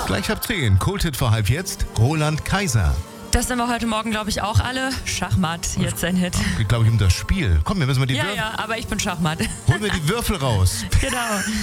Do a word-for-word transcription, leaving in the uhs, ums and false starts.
Gleich ab zehn. Kulthit für halb jetzt. Roland Kaiser. Das sind wir heute Morgen, glaube ich, auch alle. Schachmatt, jetzt ein Hit. Geht, glaube ich, um das Spiel. Komm, wir müssen mal die Ja, Würfel. ja, aber ich bin Schachmatt. Holen wir die Würfel raus. Genau.